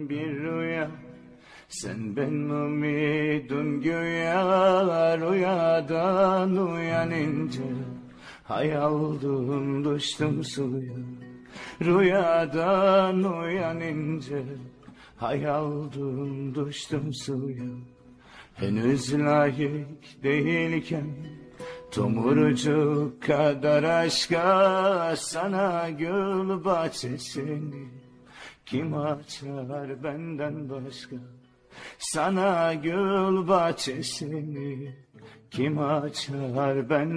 bir rüya. Sen benim umidum güya, rüyadan uyanınca hayaldım düştüm suya. Rüyadan uyanınca hayaldım düştüm suya. Henüz layık değilken tomurcuk kadar aşka, sana gül bahçesini kim açar benden başka? Sana gül bahçesini kim açar benden